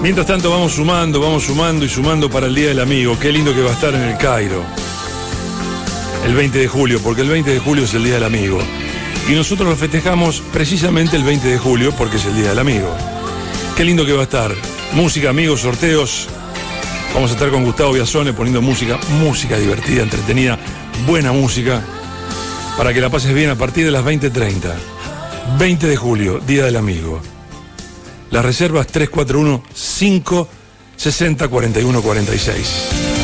Mientras tanto vamos sumando para el Día del Amigo. Qué lindo que va a estar en el Cairo el 20 de julio, porque el 20 de julio es el Día del Amigo. Y nosotros lo festejamos precisamente el 20 de julio porque es el Día del Amigo. Qué lindo que va a estar. Música, amigos, sorteos. Vamos a estar con Gustavo Biasone poniendo música divertida, entretenida, buena música, para que la pases bien a partir de las 20:30. 20 de julio, Día del Amigo. Las reservas 341-560-4146.